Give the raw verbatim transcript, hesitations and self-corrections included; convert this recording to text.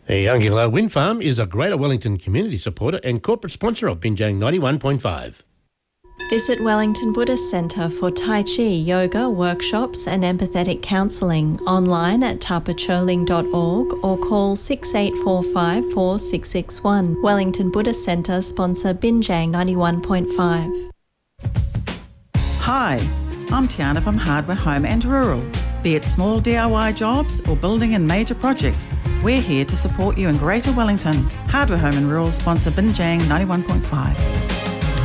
The Youngilla Wind Farm is a Greater Wellington community supporter and corporate sponsor of Binjang ninety-one point five. Visit Wellington Buddhist Centre for Tai Chi, yoga, workshops and empathetic counselling online at tapacholing dot org or call six eight four five, four six six one. Wellington Buddhist Centre sponsor Binjang ninety-one point five. Hi, I'm Tiana from Hardware Home and Rural. Be it small D I Y jobs or building and major projects, we're here to support you in Greater Wellington. Hardware Home and Rural sponsor Binjang ninety-one point five.